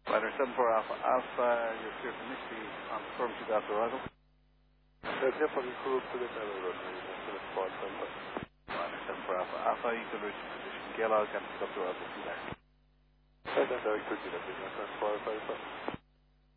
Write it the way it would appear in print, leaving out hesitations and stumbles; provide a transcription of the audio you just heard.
Ladder 7 for Alpha. Alpha, you're clear for Missy on firm to after arrival. Definitely crew to the middle runway, to the spot center. Ladder 7 for Alpha. Alpha, you can reach position. Gail, I'll get to arrival. See you there. That's very quickly, that's 455.